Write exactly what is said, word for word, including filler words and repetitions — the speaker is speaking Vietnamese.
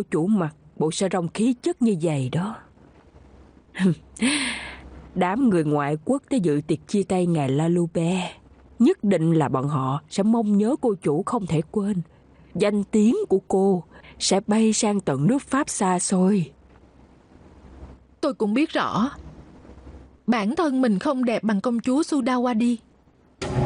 chủ mặc bộ sa rong khí chất như vậy đó. Đám người ngoại quốc tới dự tiệc chia tay ngài La Loupe, nhất định là bọn họ sẽ mong nhớ cô chủ không thể quên. Danh tiếng của cô sẽ bay sang tận nước Pháp xa xôi. Tôi cũng biết rõ bản thân mình không đẹp bằng công chúa Sudawadi.